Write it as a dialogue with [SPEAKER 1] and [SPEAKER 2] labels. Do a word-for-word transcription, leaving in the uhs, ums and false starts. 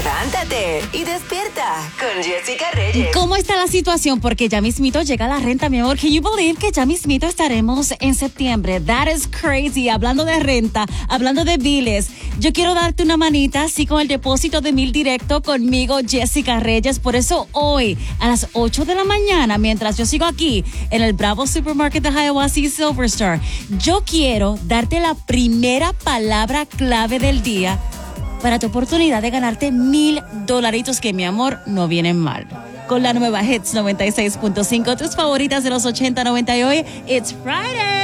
[SPEAKER 1] Levántate y despierta con Jessica Reyes.
[SPEAKER 2] ¿Cómo está la situación? Porque ya mismito llega la renta, mi amor. Can you believe que ya mismito estaremos en septiembre? That is crazy. Hablando de renta, hablando de biles, yo quiero darte una manita así con el depósito de mil directo conmigo, Jessica Reyes. Por eso hoy a las ocho de la mañana, mientras yo sigo aquí en el Bravo Supermarket de Hiawassee Silver Star, yo quiero darte la primera palabra clave del día para tu oportunidad de ganarte mil dolaritos que, mi amor, no vienen mal. Con la nueva Hits noventa y seis punto cinco, tus favoritas de los ochenta, noventa y hoy, it's Friday.